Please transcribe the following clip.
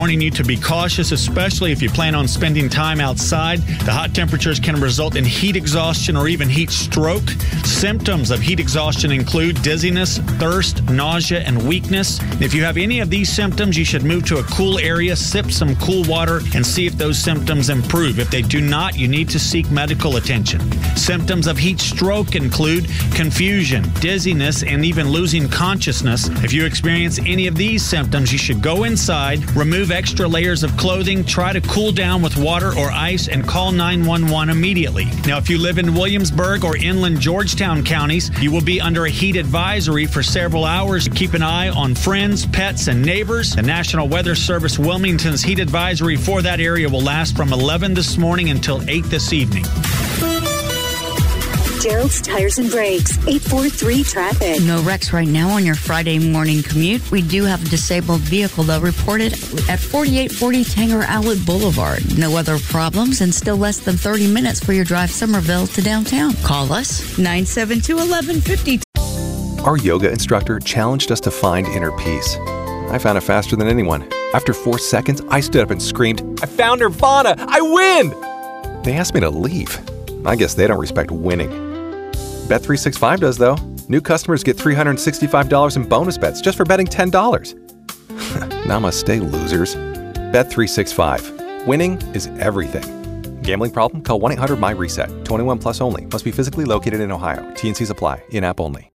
Warning you to be cautious, especially if you plan on spending time outside. The hot temperatures can result in heat exhaustion or even heat stroke. Symptoms of heat exhaustion include dizziness, thirst, nausea, and weakness. If you have any of these symptoms, you should move to a cool area, sip some cool water, and see if those symptoms improve. If they do not, you need to seek medical attention. Symptoms of heat stroke include confusion, dizziness, and even losing consciousness. If you experience any of these symptoms, you should go inside, remove extra layers of clothing, try to cool down with water or ice, and call 911 immediately. Now, if you live in Williamsburg or inland Georgetown counties, you will be under a heat advisory for several hours. Keep an eye on friends, pets, and neighbors. The National Weather Service Wilmington's heat advisory for that area will last from 11 this morning until 8 this evening. Gerald's Tires and Brakes, 843 traffic. No wrecks right now on your Friday morning commute. We do have a disabled vehicle, though, reported at 4840 Tanger Outlet Boulevard. No other problems and still less than 30 minutes for your drive Somerville to downtown. Call us, 972-1150. Our yoga instructor challenged us to find inner peace. I found it faster than anyone. After 4 seconds, I stood up and screamed, "I found Nirvana! I win!" They asked me to leave. I guess they don't respect winning. Bet365 does, though. New customers get $365 in bonus bets just for betting $10. Namaste, losers. Bet365. Winning is everything. Gambling problem? Call 1-800-MY-RESET. 21 plus only. Must be physically located in Ohio. T&Cs apply. In-app only.